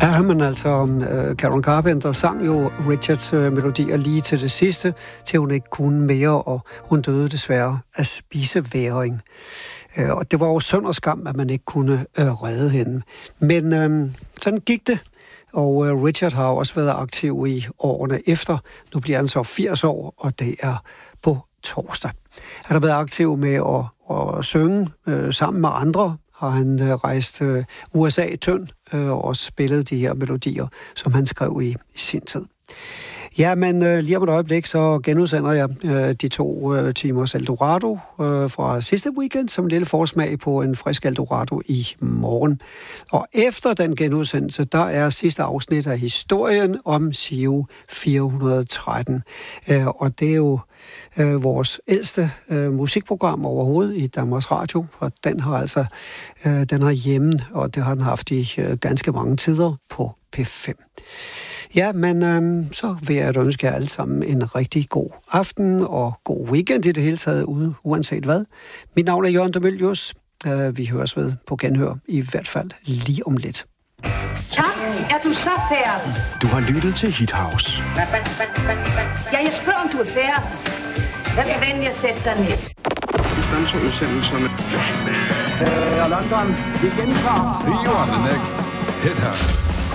Ja, men altså, Karen Carpenter sang jo Richards melodier lige til det sidste, til hun ikke kunne mere, og hun døde desværre af spisevægring. Og det var jo synd og skam, at man ikke kunne redde hende. Men sådan gik det, og Richard har også været aktiv i årene efter. Nu bliver han så 80 år, og det er på torsdag. Han har været aktiv med at synge sammen med andre, har han rejst USA tynd og spillet de her melodier, som han skrev i sin tid. Ja, men lige om et øjeblik, så genudsender jeg de 2 timers Eldorado fra sidste weekend, som en lille forsmag på en frisk Eldorado i morgen. Og efter den genudsendelse, der er sidste afsnit af historien om Giro 413. Og det er jo vores ældste musikprogram overhovedet i Danmarks Radio, og den har hjemme, og det har den haft i ganske mange tider på P5. Ja, men så vil jeg ønske jer alle sammen en rigtig god aften og god weekend i det hele taget, uanset hvad. Mit navn er Jørgen de Mylius. Vi høres ved på genhør, i hvert fald lige om lidt. Tak, er du så færdig? Du har lyttet til Hit House. Ja, jeg spørger, om du er færdig. Lad så venlig at sætte dig ned. Udsendelserne. London, vi gentager. See you on the next Hit House.